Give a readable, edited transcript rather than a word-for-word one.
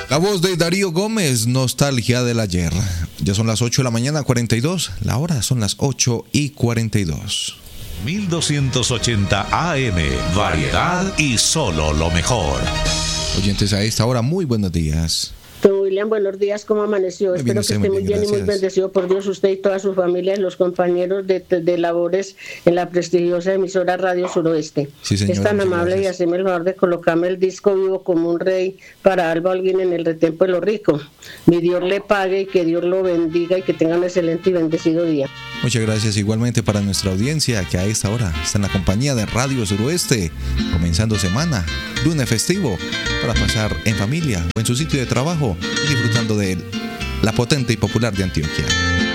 La voz de Darío Gómez, Nostalgia del Ayer. Ya son las 8 de la mañana, 42. La hora son las 8:42. 1280 AM, variedad y solo lo mejor. Oyentes a esta hora, muy buenos días. Don William, buenos días, ¿cómo amaneció? Muy bien, Espero que esté muy bien y muy bendecido por Dios, usted y toda su familia y los compañeros de labores en la prestigiosa emisora Radio Suroeste. Sí, señora, es tan amable gracias. y hacerme el favor de colocarme el disco Vivo como un rey para Alba Holguín en el retempo de lo rico. Mi Dios le pague y que Dios lo bendiga y que tenga un excelente y bendecido día. Muchas gracias igualmente para nuestra audiencia que a esta hora está en la compañía de Radio Suroeste, comenzando semana, lunes festivo, para pasar en familia o en su sitio de trabajo y disfrutando de la potente y popular de Antioquia.